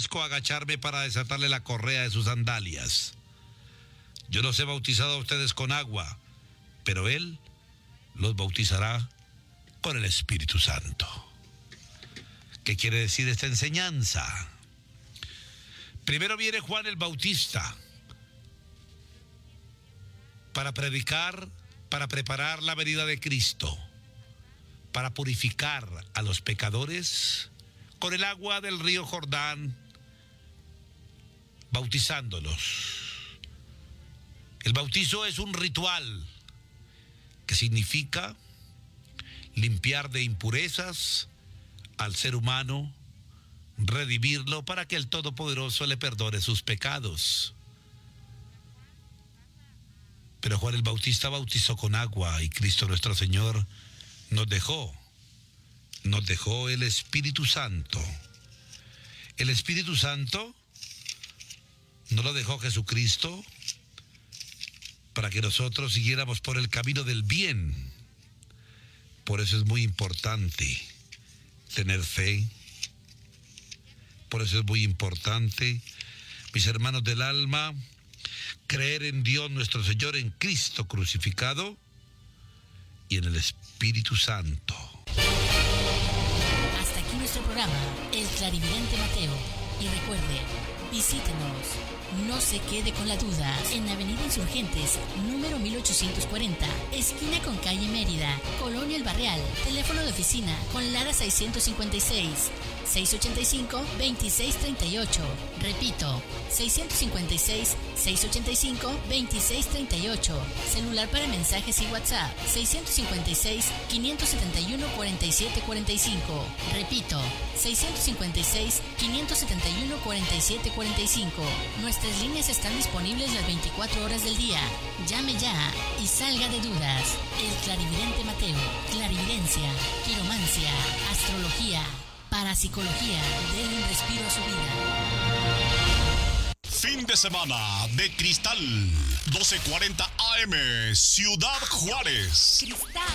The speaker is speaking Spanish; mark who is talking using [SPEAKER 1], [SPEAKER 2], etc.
[SPEAKER 1] ofrezco agacharme para desatarle la correa de sus sandalias. Yo los he bautizado a ustedes con agua, pero Él los bautizará con el Espíritu Santo. ¿Qué quiere decir esta enseñanza? Primero viene Juan el Bautista para predicar, para preparar la venida de Cristo, para purificar a los pecadores con el agua del río Jordán, bautizándolos. El bautizo es un ritual que significa limpiar de impurezas al ser humano, redimirlo para que el Todopoderoso le perdone sus pecados. Pero Juan el Bautista bautizó con agua y Cristo nuestro Señor nos dejó el Espíritu Santo. El Espíritu Santo nos lo dejó Jesucristo para que nosotros siguiéramos por el camino del bien. Por eso es muy importante tener fe. Por eso es muy importante, mis hermanos del alma, creer en Dios nuestro Señor, en Cristo crucificado y en el Espíritu Santo.
[SPEAKER 2] Hasta aquí nuestro programa, El Clarividente Mateo. Y recuerde, visítenos, no se quede con la duda, en Avenida Insurgentes, número 1840, esquina con calle Mérida, Colonia El Barreal, teléfono de oficina con Lara 656-685-2638. Repito, 656-685-2638. Celular para mensajes y WhatsApp, 656-571-4745. Repito, 656-571-4745. Nuestras líneas están disponibles las 24 horas del día. Llame ya y salga de dudas. El Clarividente Mateo, clarividencia, quiromancia, astrología, parapsicología, denle un respiro a su vida.
[SPEAKER 3] Fin de semana de Cristal, 12:40 AM, Ciudad Juárez.
[SPEAKER 2] Cristal.